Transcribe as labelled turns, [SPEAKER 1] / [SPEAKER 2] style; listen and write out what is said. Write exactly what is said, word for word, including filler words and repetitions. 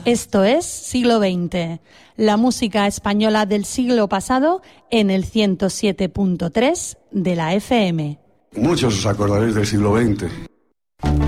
[SPEAKER 1] Esto es Siglo veinte, la música española del siglo pasado en el ciento siete punto tres de la F M.
[SPEAKER 2] Muchos os acordaréis del siglo veinte,